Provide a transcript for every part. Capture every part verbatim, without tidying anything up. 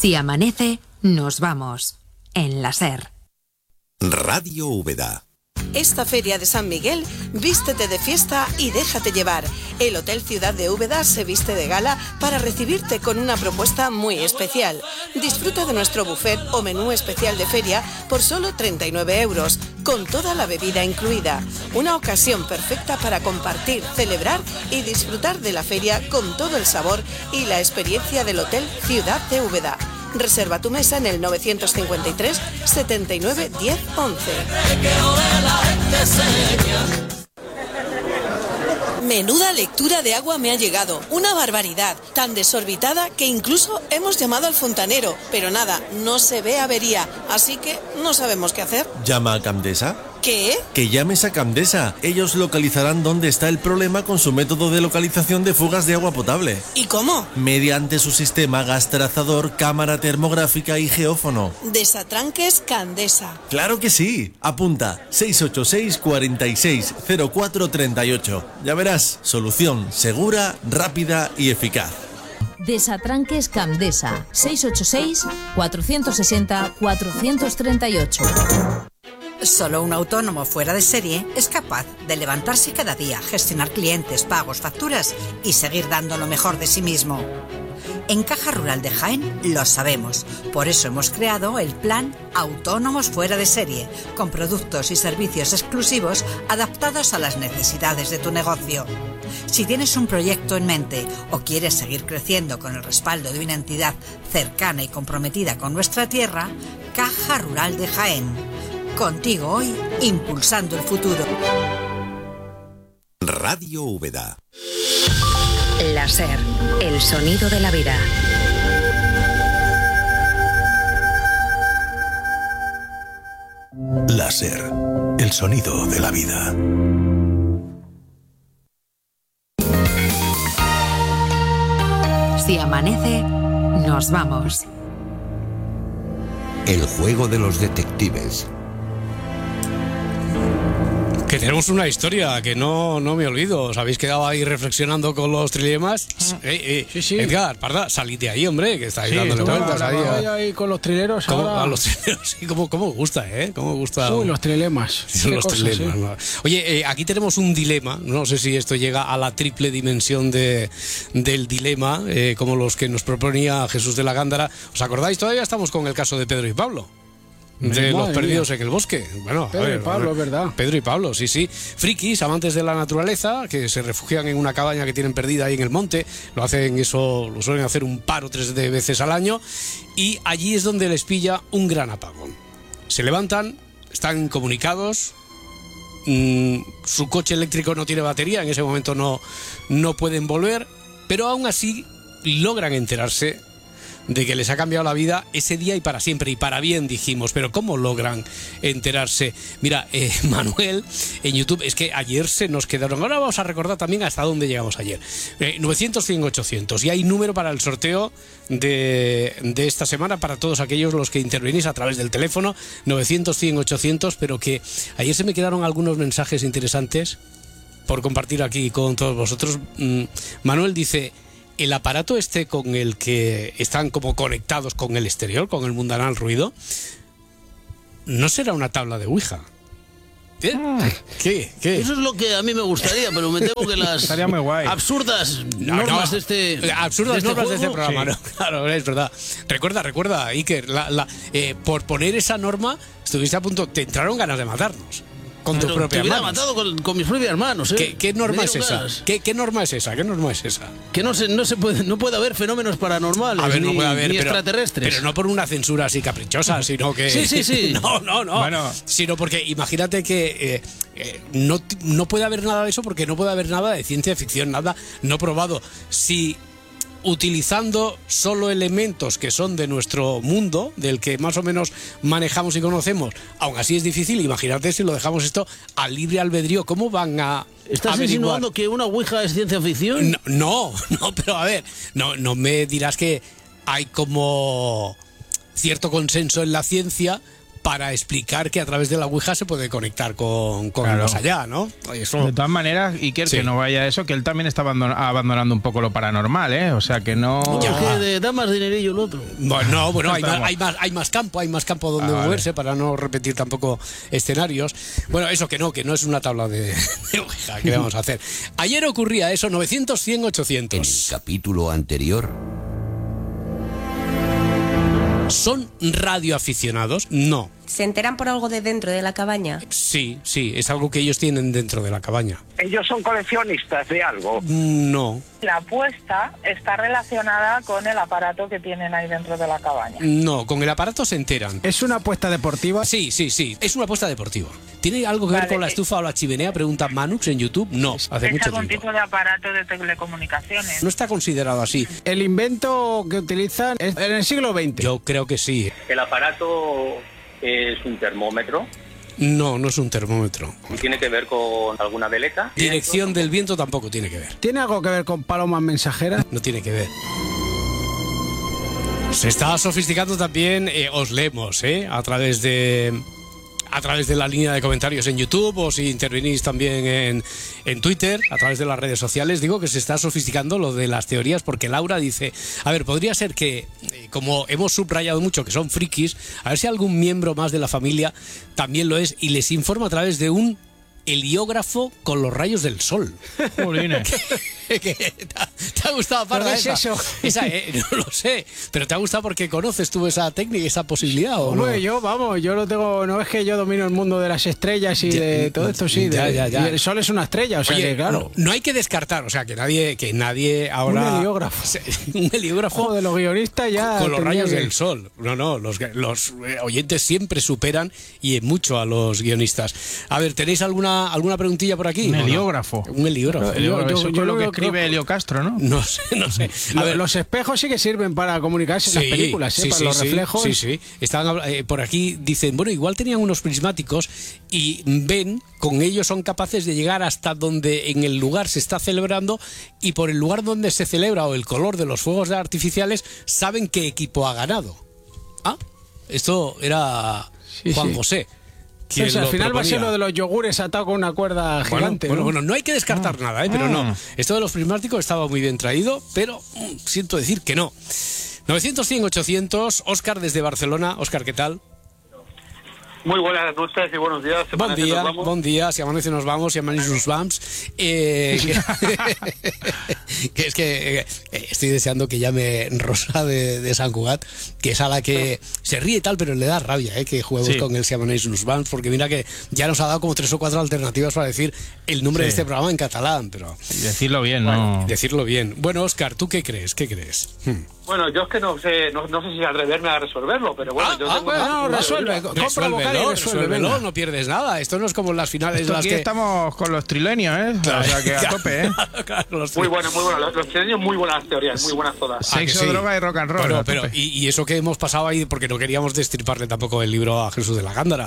Si amanece, nos vamos. En la SER. Radio Úbeda. Esta feria de San Miguel, vístete de fiesta y déjate llevar. El Hotel Ciudad de Úbeda se viste de gala para recibirte con una propuesta muy especial. Disfruta de nuestro buffet o menú especial de feria por solo treinta y nueve euros, con toda la bebida incluida. Una ocasión perfecta para compartir, celebrar y disfrutar de la feria con todo el sabor y la experiencia del Hotel Ciudad de Úbeda. Reserva tu mesa en el novecientos cincuenta y tres, setenta y nueve, diez, once. Menuda lectura de agua me ha llegado, una barbaridad, tan desorbitada que incluso hemos llamado al fontanero, pero nada, no se ve avería, así que no sabemos qué hacer. ¿Llama a Camdesa? ¿Qué? Que llames a Camdesa. Ellos localizarán dónde está el problema con su método de localización de fugas de agua potable. ¿Y cómo? Mediante su sistema gas trazador, cámara termográfica y geófono. Desatranques Candesa. ¡Claro que sí! Apunta seis ocho seis, cuarenta y seis, cero cuatro treinta y ocho. Ya verás, solución segura, rápida y eficaz. Desatranques Camdesa. seis ocho seis, cuatrocientos sesenta, cuatrocientos treinta y ocho. Solo un autónomo fuera de serie es capaz de levantarse cada día, gestionar clientes, pagos, facturas y seguir dando lo mejor de sí mismo. En Caja Rural de Jaén lo sabemos, por eso hemos creado el plan Autónomos Fuera de Serie, con productos y servicios exclusivos adaptados a las necesidades de tu negocio. Si tienes un proyecto en mente o quieres seguir creciendo con el respaldo de una entidad cercana y comprometida con nuestra tierra, Caja Rural de Jaén. Contigo hoy, impulsando el futuro. Radio Úbeda. La SER, el sonido de la vida. La SER, el sonido de la vida. Si amanece, nos vamos. El juego de los detectives. Que tenemos una historia que no, no me olvido. ¿Os habéis quedado ahí reflexionando con los trilemas? Ah, eh, eh, sí, sí. Edgar, Parda, salid de ahí, hombre, que estáis Sí, dándole vueltas ahí. ahí, ahí con los trileros ¿Cómo, ahora. a los trileros, sí, ¿cómo, cómo gusta, ¿eh? ¿Cómo gusta? Uy, los trilemas. Los cosa, trilemas, sí. ¿no? Oye, eh, aquí tenemos un dilema. No sé si esto llega a la triple dimensión de, del dilema, eh, como los que nos proponía Jesús de la Gándara. ¿Os acordáis? Todavía estamos con el caso de Pedro y Pablo. De Madre los perdidos mía. en el bosque. Bueno, Pedro a ver, y Pablo, a ver. es verdad. Pedro y Pablo, sí, sí. Frikis, amantes de la naturaleza, que se refugian en una cabaña que tienen perdida ahí en el monte. Lo hacen eso, lo suelen hacer un par o tres de veces al año. Y allí es donde les pilla un gran apagón. Se levantan, están comunicados. Mmm, su coche eléctrico no tiene batería, en ese momento no, no pueden volver. Pero aún así logran enterarse de que les ha cambiado la vida ese día y para siempre, y para bien, dijimos. Pero ¿cómo logran enterarse? Mira, eh, Manuel, en YouTube, es que ayer se nos quedaron. Ahora vamos a recordar también hasta dónde llegamos ayer. Eh, novecientos, cien, ochocientos. Y hay número para el sorteo de, de esta semana para todos aquellos los que intervenís a través del teléfono, novecientos, cien, ochocientos. Pero que ayer se me quedaron algunos mensajes interesantes por compartir aquí con todos vosotros. Mm, Manuel dice: el aparato este con el que están como conectados con el exterior, con el mundanal ruido, ¿no será una tabla de Ouija? ¿Qué? ¿Qué? ¿Qué? Eso es lo que a mí me gustaría, pero me temo que las Estaría muy guay. absurdas No, normas no, de este absurdas de este normas de este juego, programa, sí. ¿no? Claro, es verdad. Recuerda, recuerda, Iker, la, la, eh, por poner esa norma estuviste a punto, te entraron ganas de matarnos. Con tus Pero te propias hubiera manos. matado con, con mis propias manos, ¿eh? ¿Qué, qué norma Me es dieron esa? ganas. ¿Qué, ¿Qué norma es esa? ¿Qué norma es esa? Que no se, no se puede, no puede haber fenómenos paranormales A ver, ni, no puede haber, ni pero, extraterrestres. pero no por una censura así caprichosa, sino que... Sí, sí, sí. No, no, no. Bueno. Sino porque imagínate que eh, eh, no, no puede haber nada de eso, porque no puede haber nada de ciencia ficción, nada no probado. Si utilizando solo elementos que son de nuestro mundo, del que más o menos manejamos y conocemos, aún así es difícil, imagínate si lo dejamos esto al libre albedrío, ¿cómo van a ¿Estás averiguar? insinuando que una ouija es ciencia ficción? No, no, no, pero a ver, no, no me dirás que hay como cierto consenso en la ciencia para explicar que a través de la Ouija se puede conectar con, con Claro. el más allá, ¿no? Eso... De todas maneras, Iker, Sí. que no vaya eso, que él también está abandon- abandonando un poco lo paranormal, ¿eh? O sea, que no... Es que de- da más dinerillo el otro. Bueno, no, bueno, hay más, Estamos. hay más, hay más campo, hay más campo donde Ah, vale. moverse para no repetir tampoco escenarios. Bueno, eso que no, que no es una tabla de, de Ouija, ¿qué vamos a hacer? Ayer ocurría eso, novecientos, cien, En el ochocientos. capítulo anterior, ¿Son radioaficionados? No. ¿Se enteran por algo de dentro de la cabaña? Sí, sí, es algo que ellos tienen dentro de la cabaña. ¿Ellos son coleccionistas de algo? No, La apuesta está relacionada con el aparato que tienen ahí dentro de la cabaña. no, con el aparato se enteran. ¿Es una apuesta deportiva? Sí, sí, sí, es una apuesta deportiva. ¿Tiene algo que ver Vale. con la estufa o la chimenea? Pregunta Manux en YouTube. No, hace ¿Es mucho algún tiempo. tipo de aparato de telecomunicaciones? No está considerado así. El invento que utilizan es en el siglo veinte. Yo creo que sí. El aparato es un termómetro. No, no es un termómetro. ¿Tiene que ver con alguna veleta? Dirección del viento tampoco tiene que ver. ¿Tiene algo que ver con palomas mensajeras? No tiene que ver. Se está sofisticando también, eh, os leemos, ¿eh? A través de... a través de la línea de comentarios en YouTube o si intervenís también en, en Twitter, a través de las redes sociales. Digo que se está sofisticando lo de las teorías porque Laura dice, a ver, podría ser que, eh, como hemos subrayado mucho que son frikis, a ver si algún miembro más de la familia también lo es y les informa a través de un heliógrafo con los rayos del sol. ¿Qué- qué- ¿Te ha, te ha gustado, Parda, ¿Pero qué es esa? eso? Esa, eh, no lo sé, pero ¿te ha gustado porque conoces tú esa técnica, esa posibilidad o no? Hombre, yo, vamos, yo lo tengo, no es que yo domino el mundo de las estrellas y Ya, de todo esto, sí. ya, de- ya, ya. Y el sol es una estrella, o sea Oye, que claro. no, no hay que descartar, o sea, que nadie, que nadie ahora... Un heliógrafo. Se- un heliógrafo Ojo, de los guionistas ya. con los tendría rayos que- del sol. No, no, los, los eh, oyentes siempre superan y en mucho a los guionistas. A ver, ¿tenéis alguna alguna preguntilla por aquí? Un ¿O no? heliógrafo. Un heliógrafo. El heliógrafo, yo- eso yo con lo lo que veo- escribe Helio Castro, ¿no? No sé, no sé. A Lo- ver, los espejos sí que sirven para comunicarse en las películas, ¿eh? sí, para sí, los sí, reflejos. Sí, sí. Estaban habla- eh, por aquí dicen, bueno, igual tenían unos prismáticos y ven, con ellos son capaces de llegar hasta donde en el lugar se está celebrando y por el lugar donde se celebra o el color de los fuegos artificiales saben qué equipo ha ganado. Ah, esto era Sí, Juan sí. José. O quien sea, al lo final va a ser proponía. lo de los yogures atado con una cuerda Bueno, gigante. bueno, ¿no? bueno, no hay que descartar nada, ¿eh? Pero no. Esto de los prismáticos estaba muy bien traído, pero mm, siento decir que no. novecientos, cien, ochocientos. Óscar desde Barcelona. Óscar, ¿qué tal? Muy buenas noches y buenos días. Buen Semanas que día, nos vamos. buen día. Si amanece nos vamos, si amanece nos vamos. Eh, que, que es que eh, estoy deseando que llame Rosa de, de San Cugat, que es a la que se ríe y tal, pero le da rabia eh, que juguemos Sí. con el Si amanece nos vamos, porque mira que ya nos ha dado como tres o cuatro alternativas para decir el nombre Sí. de este programa en catalán, pero Y decirlo bien, ¿no? decirlo bien. Bueno, Óscar, ¿tú qué crees? ¿Qué crees? Hmm. Bueno, yo es que no sé, no, no sé si atreverme a resolverlo, pero bueno, Ah, yo ah, tengo bueno, una- no, una resuelve. teoría. Compra Resuélvelo, vocal y resuelve, resuélvelo, venga. no pierdes nada. Esto no es como las finales Esto las aquí que... estamos con los trilenios, ¿eh? O sea, que a tope, ¿eh? Claro, claro, los Muy bueno, muy bueno. Los, los chilenos muy buenas teorías, muy buenas todas. Ah, que Sexo, sí. droga y rock and roll. Bueno, a pero, tope. y, y eso que hemos pasado ahí, porque no queríamos destriparle tampoco el libro a Jesús de la Gándara.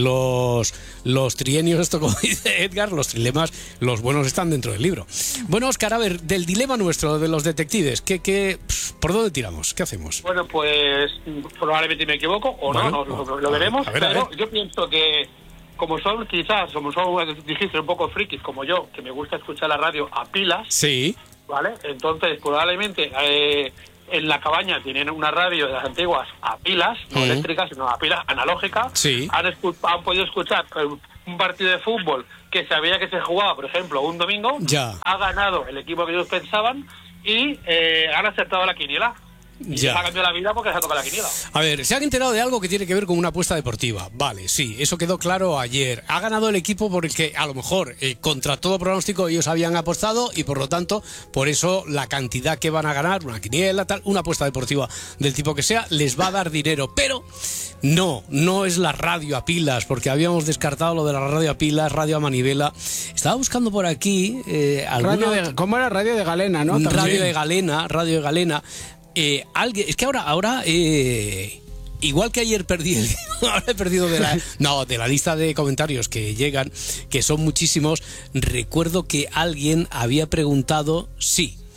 Los, los trienios, esto como dice Edgar, los trilemas, los buenos están dentro del libro. Bueno, Óscar, a ver, del dilema nuestro de los detectives, ¿qué, qué, pf, ¿por dónde tiramos? ¿Qué hacemos? Bueno, pues probablemente me equivoco o Bueno, no, no, lo, lo veremos, a ver, a pero ver. yo pienso que como son quizás, como son, dijiste, un poco frikis como yo, que me gusta escuchar la radio a pilas, Sí, ¿vale? Entonces probablemente eh, en la cabaña tienen una radio de las antiguas a pilas, no Mm. eléctricas, sino a pilas analógicas, Sí. han, escu- han podido escuchar eh, un partido de fútbol que sabía que se jugaba, por ejemplo, un domingo, Ya. ha ganado el equipo que ellos pensaban y eh, han acertado la quiniela. Y Ya. les ha cambiado la vida porque se ha tocado la quiniela. a ver, se han enterado de algo que tiene que ver con una apuesta deportiva. Vale, sí, eso quedó claro ayer. Ha ganado el equipo por el que a lo mejor eh, contra todo pronóstico ellos habían apostado y por lo tanto, por eso la cantidad que van a ganar, una quiniela, tal, una apuesta deportiva del tipo que sea, les va a dar dinero. Pero no, no es la radio a pilas, porque habíamos descartado lo de la radio a pilas, radio a manivela. Estaba buscando por aquí eh, alguna... Radio de, ¿Cómo era? Radio de Galena, ¿no? Radio También. de Galena, Radio de Galena. Eh, alguien, es que ahora, ahora eh, igual que ayer perdí el, ahora he perdido de la, no, de la lista de comentarios que llegan, que son muchísimos. Recuerdo que alguien había preguntado, sí,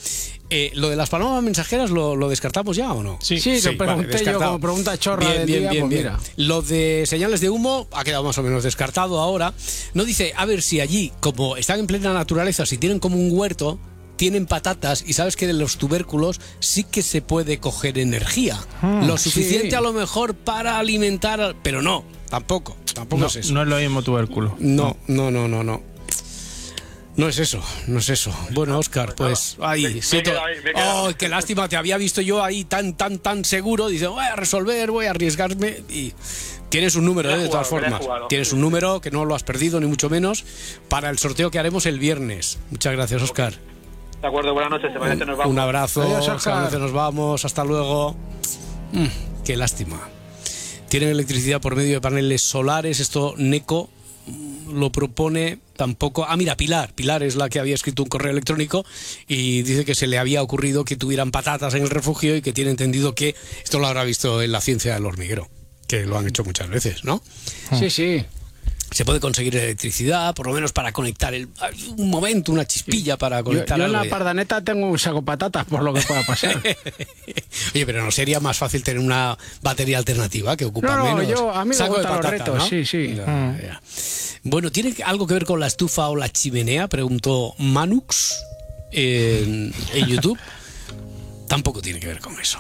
Eh, ¿Lo de las palomas mensajeras lo, lo descartamos ya o no? Sí, sí, sí, lo pregunté vale, yo como pregunta chorra bien, del bien, día, bien, pues bien. mira. Lo de señales de humo ha quedado más o menos descartado ahora. No dice, a ver si allí, como están en plena naturaleza, si tienen como un huerto, tienen patatas y sabes que de los tubérculos sí que se puede coger energía. Hmm, lo suficiente sí. a lo mejor para alimentar, pero no, tampoco, tampoco no, es eso. No es lo mismo tubérculo. No, no, no, no, no. No es eso, no es eso. Bueno, Óscar, pues ahí siento. Oh, qué lástima, te había visto yo ahí tan, tan, tan seguro. Dice, voy a resolver, voy a arriesgarme. Y tienes un número, ¿eh? De todas formas. Tienes un número que no lo has perdido, ni mucho menos, para el sorteo que haremos el viernes. Muchas gracias, Óscar. De acuerdo, buenas noches, Semanete, nos vamos. Un abrazo, adiós, Óscar. Nos vamos, hasta luego. Mm, qué lástima. Tienen electricidad por medio de paneles solares. Esto Neco lo propone tampoco. Ah, mira, Pilar. Pilar es la que había escrito un correo electrónico y dice que se le había ocurrido que tuvieran patatas en el refugio y que tiene entendido que esto lo habrá visto en la ciencia del hormiguero, que lo han hecho muchas veces, ¿no? Sí, sí. Se puede conseguir electricidad, por lo menos para conectar el, un momento, una chispilla para conectar. Yo, yo en algo la pardaneta tengo un saco de patatas por lo que pueda pasar. Oye, pero ¿no sería más fácil tener una batería alternativa que ocupa no, no, menos? Yo, a mí me saco gustan de patata, los retos, ¿no? sí, sí. Ya, mm. ya. Bueno, ¿tiene algo que ver con la estufa o la chimenea? Preguntó Manux en, en YouTube. Tampoco tiene que ver con eso.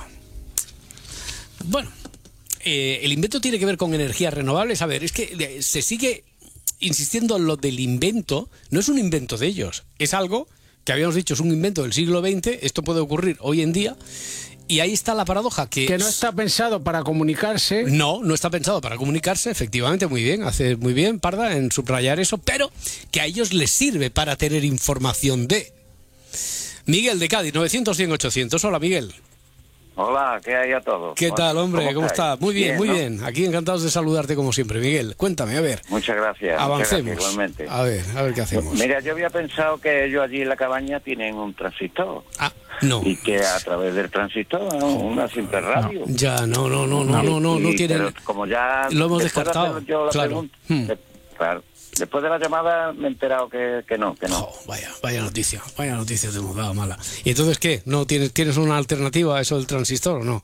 Bueno. Eh, el invento tiene que ver con energías renovables. A ver, es que se sigue insistiendo en lo del invento. No es un invento de ellos, es algo que habíamos dicho, es un invento del siglo veinte. Esto puede ocurrir hoy en día. Y ahí está la paradoja. Que, que no está pensado para comunicarse. No, no está pensado para comunicarse, efectivamente, muy bien, hace muy bien, Parda, en subrayar eso, pero que a ellos les sirve para tener información de... Miguel de Cádiz, novecientos, cien, ochocientos. Hola, Miguel. Hola, ¿qué hay a todos? ¿Qué tal, hombre? ¿Cómo, ¿Cómo estás? Muy bien, bien muy ¿no? bien. Aquí encantados de saludarte como siempre, Miguel. Cuéntame, a ver. Muchas gracias. Avancemos. Muchas gracias, igualmente. A ver, a ver qué hacemos. Mira, yo había pensado que ellos allí en la cabaña tienen un transistor. Ah, no. Y que a través del transistor, ¿no? Una simple radio. No. Ya, no, no, no, no, no, no, no tienen. Como ya lo hemos descartado. De yo la claro. Pregunta, hmm. de, claro. Después de la llamada me he enterado que, que no, que no. Oh, vaya, vaya noticia, vaya noticia te hemos dado mala. ¿Y entonces qué? ¿No tienes, tienes una alternativa a eso del transistor o no?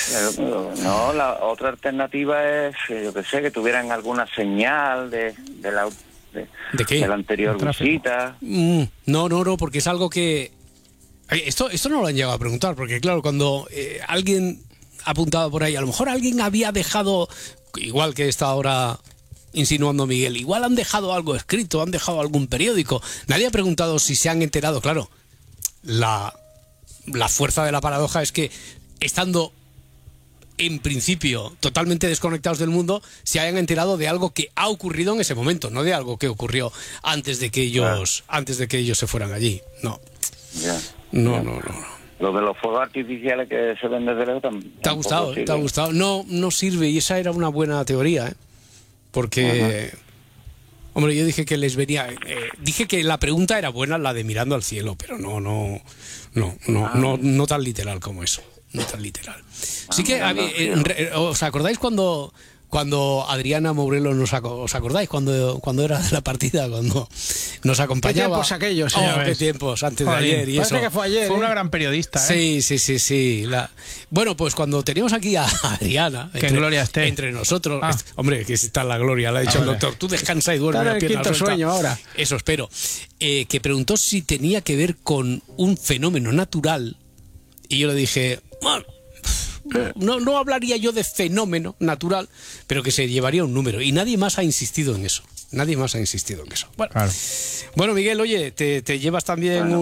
No, la otra alternativa es, yo que sé, que tuvieran alguna señal de, de la de, ¿De qué? de la anterior visita. Mm, no, no, no, porque es algo que... Esto, esto no lo han llegado a preguntar, porque claro, cuando eh, alguien apuntaba por ahí, a lo mejor alguien había dejado, igual que esta hora... insinuando Miguel, igual han dejado algo escrito, han dejado algún periódico. Nadie ha preguntado si se han enterado. Claro, la, la fuerza de la paradoja es que estando en principio totalmente desconectados del mundo, se hayan enterado de algo que ha ocurrido en ese momento, no de algo que ocurrió antes de que ellos, ah. antes de que ellos se fueran allí. No, yeah. no, yeah. no, no, no. Lo de los fuegos artificiales que se ven desde lejos también. ¿Te ha gustado? ¿Te ha gustado? No, no sirve, y esa era una buena teoría, ¿eh? Porque, uh-huh. hombre, yo dije que les venía, eh, dije que la pregunta era buena, la de mirando al cielo, pero no, no, no, no, ah. no, no tan literal como eso, no tan literal. Ah, sí que, había, eh, ¿os acordáis cuando, cuando Adriana Mourelo nos os acordáis cuando, cuando era de la partida, cuando nos acompañaba? ¿Qué tiempos aquellos? Oh, qué tiempos, antes Joder, de ayer y parece eso. que fue ayer. Fue ¿eh? una gran periodista, ¿eh? Sí, sí, sí, sí. La... Bueno, pues cuando teníamos aquí a Adriana, que entre, en gloria esté. entre nosotros, ah. hombre, que está en la gloria, le ha dicho ah, el doctor, tú descansa y duerme. Está en el quinto sueño ahora. Eso espero. Eh, que preguntó si tenía que ver con un fenómeno natural y yo le dije, bueno, no, no hablaría yo de fenómeno natural, pero que se llevaría un número. Y nadie más ha insistido en eso. Nadie más ha insistido en eso. Bueno, claro. bueno Miguel, oye, te, te llevas también... Bueno. Un